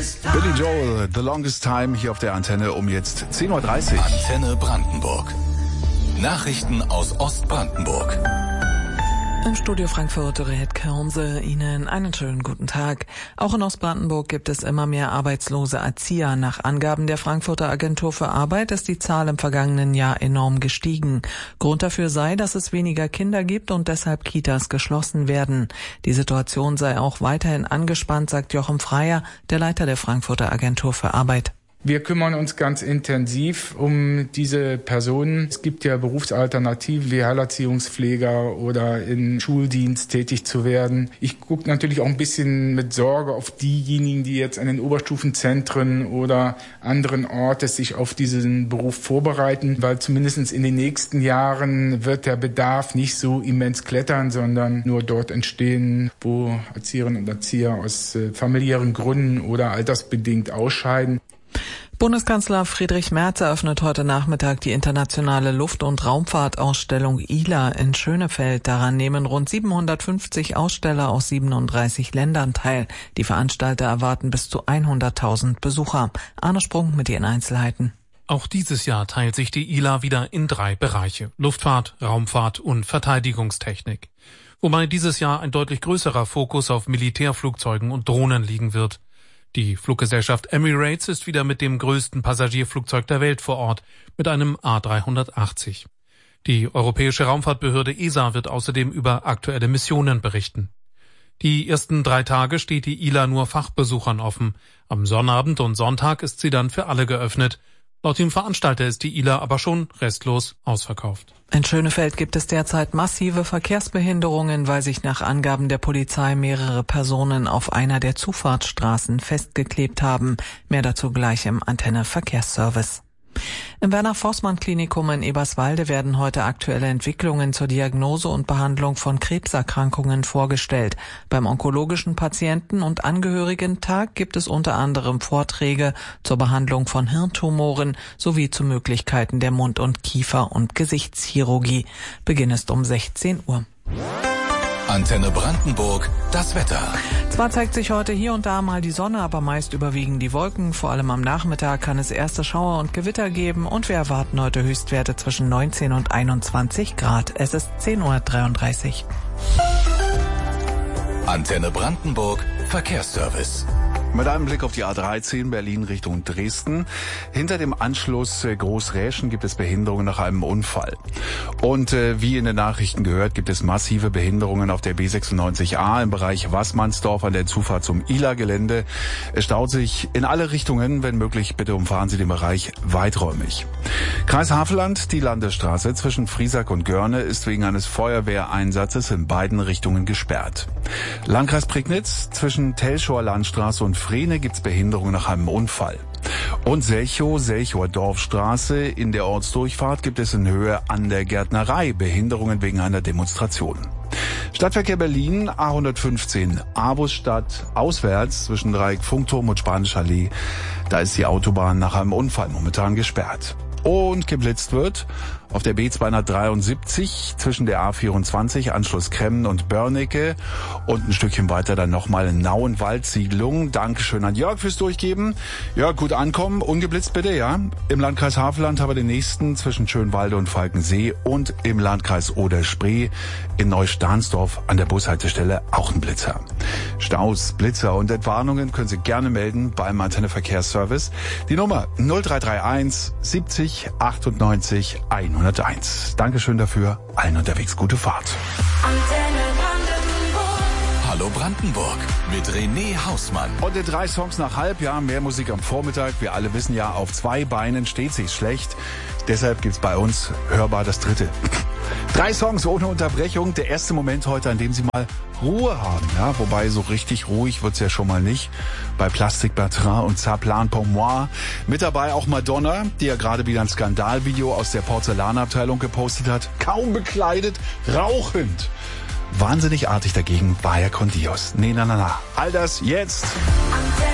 Billy Joel, The Longest Time, hier auf der Antenne um jetzt 10.30 Uhr. Antenne Brandenburg. Nachrichten aus Ostbrandenburg. Im Studio Frankfurt Red Kernse, Ihnen einen schönen guten Tag. Auch in Ostbrandenburg gibt es immer mehr arbeitslose Erzieher. Nach Angaben der Frankfurter Agentur für Arbeit ist die Zahl im vergangenen Jahr enorm gestiegen. Grund dafür sei, dass es weniger Kinder gibt und deshalb Kitas geschlossen werden. Die Situation sei auch weiterhin angespannt, sagt Jochen Freier, der Leiter der Frankfurter Agentur für Arbeit. Wir kümmern uns ganz intensiv um diese Personen. Es gibt ja Berufsalternativen wie Heilerziehungspfleger oder in Schuldienst tätig zu werden. Ich gucke natürlich auch ein bisschen mit Sorge auf diejenigen, die jetzt an den Oberstufenzentren oder anderen Orten sich auf diesen Beruf vorbereiten, weil zumindest in den nächsten Jahren wird der Bedarf nicht so immens klettern, sondern nur dort entstehen, wo Erzieherinnen und Erzieher aus familiären Gründen oder altersbedingt ausscheiden. Bundeskanzler Friedrich Merz eröffnet heute Nachmittag die internationale Luft- und Raumfahrtausstellung ILA in Schönefeld. Daran nehmen rund 750 Aussteller aus 37 Ländern teil. Die Veranstalter erwarten bis zu 100.000 Besucher. Arne Sprung mit den Einzelheiten. Auch dieses Jahr teilt sich die ILA wieder in 3 Bereiche: Luftfahrt, Raumfahrt und Verteidigungstechnik. Wobei dieses Jahr ein deutlich größerer Fokus auf Militärflugzeugen und Drohnen liegen wird. Die Fluggesellschaft Emirates ist wieder mit dem größten Passagierflugzeug der Welt vor Ort, mit einem A380. Die Europäische Raumfahrtbehörde ESA wird außerdem über aktuelle Missionen berichten. Die ersten 3 Tage steht die ILA nur Fachbesuchern offen. Am Sonnabend und Sonntag ist sie dann für alle geöffnet. Laut dem Veranstalter ist die ILA aber schon restlos ausverkauft. In Schönefeld gibt es derzeit massive Verkehrsbehinderungen, weil sich nach Angaben der Polizei mehrere Personen auf einer der Zufahrtsstraßen festgeklebt haben. Mehr dazu gleich im Antenne Verkehrsservice. Im Werner-Forssmann-Klinikum in Eberswalde werden heute aktuelle Entwicklungen zur Diagnose und Behandlung von Krebserkrankungen vorgestellt. Beim onkologischen Patienten- und Angehörigentag gibt es unter anderem Vorträge zur Behandlung von Hirntumoren sowie zu Möglichkeiten der Mund- und Kiefer- und Gesichtschirurgie. Beginn ist um 16 Uhr. Antenne Brandenburg, das Wetter. Zwar zeigt sich heute hier und da mal die Sonne, aber meist überwiegen die Wolken. Vor allem am Nachmittag kann es erste Schauer und Gewitter geben und wir erwarten heute Höchstwerte zwischen 19 und 21 Grad. Es ist 10.33 Uhr. Antenne Brandenburg, Verkehrsservice. Mit einem Blick auf die A13 Berlin Richtung Dresden. Hinter dem Anschluss Großräschen gibt es Behinderungen nach einem Unfall. Und wie in den Nachrichten gehört, gibt es massive Behinderungen auf der B96A im Bereich Waßmannsdorf an der Zufahrt zum ILA-Gelände. Es staut sich in alle Richtungen. Wenn möglich, bitte umfahren Sie den Bereich weiträumig. Kreis Havelland, die Landesstraße zwischen Friesack und Görne ist wegen eines Feuerwehreinsatzes in beiden Richtungen gesperrt. Landkreis Prignitz, zwischen Telschor Landstraße und Frene gibt's Behinderungen nach einem Unfall. Und Selchower Dorfstraße in der Ortsdurchfahrt gibt es in Höhe an der Gärtnerei Behinderungen wegen einer Demonstration. Stadtverkehr Berlin, A115, Abusstadt auswärts zwischen Dreieck Funkturm und Spanischer Allee. Da ist die Autobahn nach einem Unfall momentan gesperrt. Und geblitzt wird auf der B273 zwischen der A24, Anschluss Kremmen und Börnecke und ein Stückchen weiter dann nochmal in Nauenwald-Siedlung. Dankeschön an Jörg fürs Durchgeben. Jörg, gut ankommen, ungeblitzt bitte, ja. Im Landkreis Havelland haben wir den nächsten zwischen Schönwalde und Falkensee und im Landkreis Oder-Spree in Neustahnsdorf an der Bushaltestelle auch ein Blitzer. Staus, Blitzer und Entwarnungen können Sie gerne melden beim Antenne Verkehrsservice. Die Nummer 0331 70 98 101. Dankeschön dafür. Allen unterwegs gute Fahrt. Hallo Brandenburg mit René Hausmann. Und in 3 Songs nach halb, ja, mehr Musik am Vormittag. Wir alle wissen ja, auf 2 Beinen steht sich's schlecht. Deshalb gibt's bei uns hörbar das 3. 3 Songs ohne Unterbrechung. Der erste Moment heute, an dem Sie mal Ruhe haben. Ja, wobei so richtig ruhig wird's ja schon mal nicht. Bei Plastic Bertrand und Ça Plane pour moi. Mit dabei auch Madonna, die ja gerade wieder ein Skandalvideo aus der Porzellanabteilung gepostet hat. Kaum bekleidet, rauchend. Wahnsinnig artig dagegen Vaya con Dios. Nee, na. All das jetzt.